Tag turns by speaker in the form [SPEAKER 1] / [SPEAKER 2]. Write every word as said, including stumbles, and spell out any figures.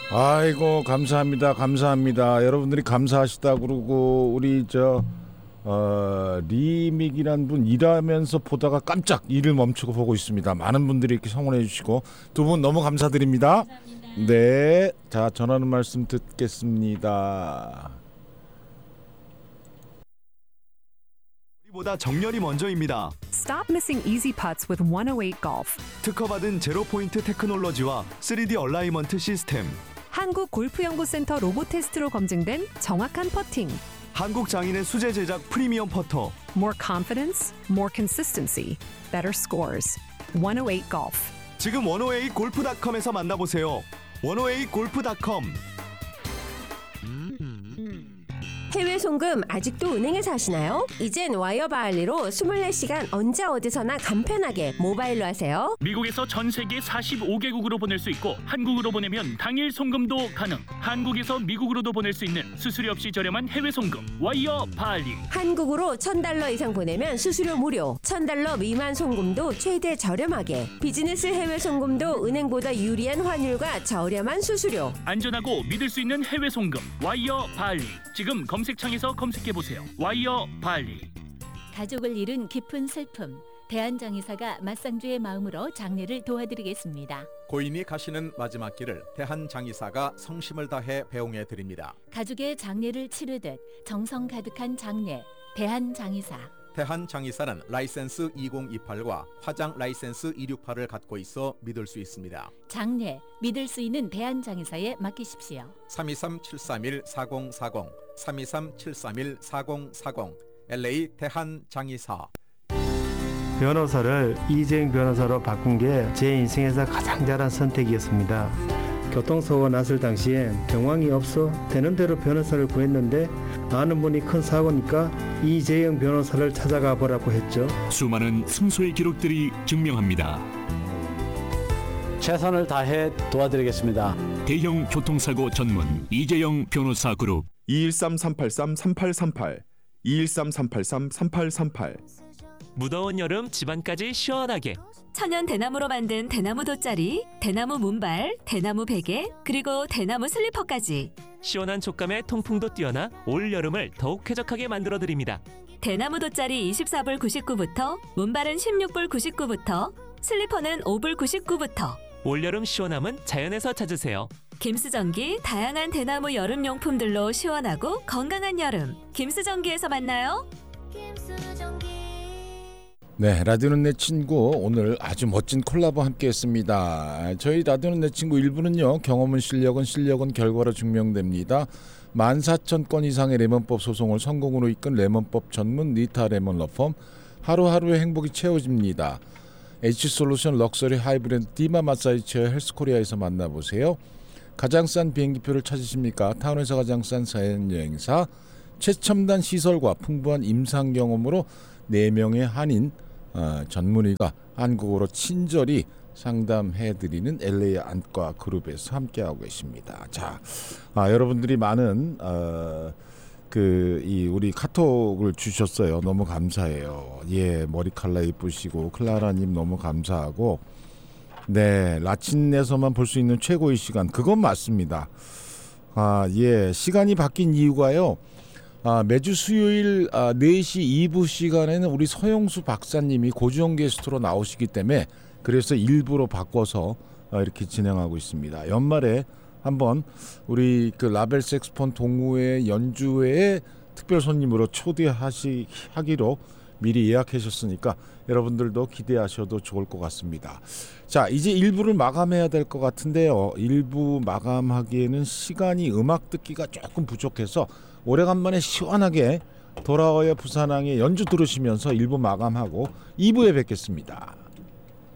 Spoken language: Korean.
[SPEAKER 1] 아이고 감사합니다 감사합니다. 여러분들이 감사하시다 그러고 우리 저 어, 리믹이란 분 일하면서 보다가 깜짝 일을 멈추고 보고 있습니다. 많은 분들이 이렇게 성원해 주시고 두 분 너무 감사드립니다. 감사합니다. 네, 자 전하는 말씀 듣겠습니다.
[SPEAKER 2] 보다 정렬이 먼저입니다.
[SPEAKER 3] Stop missing easy putts with 원오에잇 Golf.
[SPEAKER 2] 특허받은 제로 포인트 테크놀로지와 쓰리디 얼라이먼트 시스템.
[SPEAKER 3] 한국 골프 연구센터 로봇 테스트로 검증된 정확한 퍼팅.
[SPEAKER 2] 한국 장인의 수제 제작 프리미엄 퍼터.
[SPEAKER 3] More confidence, more consistency, better scores. 원오에잇 Golf.
[SPEAKER 2] 지금 원오에잇 골프닷컴에서 만나보세요. 원오에잇 골프닷컴.
[SPEAKER 4] 해외 송금 아직도 은행에서 하시나요? 이젠 와이어 바할리로 이십사 시간 언제 어디서나 간편하게 모바일로 하세요.
[SPEAKER 5] 미국에서 전 세계 사십오 개국으로 보낼 수 있고 한국으로 보내면 당일 송금도 가능. 한국에서 미국으로도 보낼 수 있는 수수료 없이 저렴한 해외 송금 와이어 바할리.
[SPEAKER 4] 한국으로 천 달러 이상 보내면 수수료 무료. 천 달러 미만 송금도 최대 저렴하게. 비즈니스 해외 송금도 은행보다 유리한 환율과 저렴한 수수료.
[SPEAKER 5] 안전하고 믿을 수 있는 해외 송금 와이어 바할리. 지금 검색창에서 검색해보세요. 와이어 바할리.
[SPEAKER 6] 가족을 잃은 깊은 슬픔. 대한장의사가 맞상주의 마음으로 장례를 도와드리겠습니다.
[SPEAKER 7] 고인이 가시는 마지막 길을 대한장의사가 성심을 다해 배웅해 드립니다.
[SPEAKER 6] 가족의 장례를 치르듯 정성 가득한 장례. 대한장의사.
[SPEAKER 7] 대한장의사는 라이센스 이공이팔과 화장 라이센스 이백육십팔을 갖고 있어 믿을 수 있습니다.
[SPEAKER 6] 장례, 믿을 수 있는 대한장의사에 맡기십시오.
[SPEAKER 7] 삼이삼 칠삼일 사공사공 삼이삼 칠삼일 사공사공 엘에이 대한장의사.
[SPEAKER 8] 변호사를 이재용 변호사로 바꾼 게 제 인생에서 가장 잘한 선택이었습니다. 교통사고가 났을 당시엔 정황이 없어 되는 대로 변호사를 구했는데 아는 분이 큰 사고니까 이재용 변호사를 찾아가 보라고 했죠.
[SPEAKER 9] 수많은 승소의 기록들이 증명합니다.
[SPEAKER 10] 최선을 다해 도와드리겠습니다.
[SPEAKER 9] 대형 교통사고 전문 이재용 변호사 그룹.
[SPEAKER 2] 이일삼 삼팔삼 삼팔삼팔 이일삼 삼팔삼 삼팔삼팔.
[SPEAKER 11] 무더운 여름 집안까지 시원하게
[SPEAKER 12] 천연 대나무로 만든 대나무 돗자리, 대나무 문발, 대나무 베개, 그리고 대나무 슬리퍼까지
[SPEAKER 11] 시원한 촉감에 통풍도 뛰어나 올 여름을 더욱 쾌적하게 만들어드립니다.
[SPEAKER 12] 대나무 돗자리 이십사 불 구십구 부터 문발은 십육 불 구십구 부터 슬리퍼는 오 불 구십구 부터.
[SPEAKER 11] 올여름 시원함은 자연에서 찾으세요.
[SPEAKER 12] 김수전기 다양한 대나무 여름용품들로 시원하고 건강한 여름. 김수전기에서 만나요.
[SPEAKER 1] 네, 라디오는 내 친구 오늘 아주 멋진 콜라보 함께했습니다. 저희 라디오는 내 친구 일 부는요. 경험은 실력은 실력은 결과로 증명됩니다. 만 사천 건 이상의 레몬법 소송을 성공으로 이끈 레몬법 전문 리타 레몬 러펌. 하루하루의 행복이 채워집니다. H솔루션 럭셔리 하이브랜드 디마 마사지 체어 헬스코리아에서 만나보세요. 가장 싼 비행기표를 찾으십니까? 타운에서 가장 싼 사연여행사. 최첨단 시설과 풍부한 임상 경험으로 네 명의 한인 어, 전문의가 한국어로 친절히 상담해드리는 엘에이 안과 그룹에서 함께하고 계십니다. 자, 아, 여러분들이 많은 어, 그 이 우리 카톡을 주셨어요. 너무 감사해요. 예, 머리칼라 이쁘시고 클라라님 너무 감사하고. 네, 라친에서만 볼 수 있는 최고의 시간 그건 맞습니다. 아, 예, 시간이 바뀐 이유가요. 아, 매주 수요일 아, 네 시 이 부 시간에는 우리 서영수 박사님이 고주영 게스트로 나오시기 때문에 그래서 일부러 바꿔서 아, 이렇게 진행하고 있습니다. 연말에 한번 우리 그 라벨 색스폰 동호회 연주회에 특별 손님으로 초대하기로 미리 예약하셨으니까 여러분들도 기대하셔도 좋을 것 같습니다. 자, 이제 일 부를 마감해야 될 것 같은데요. 일 부 마감하기에는 시간이 음악 듣기가 조금 부족해서 오래간만에 시원하게 돌아와요 부산항의 연주 들으시면서 일 부 마감하고 이 부에 뵙겠습니다.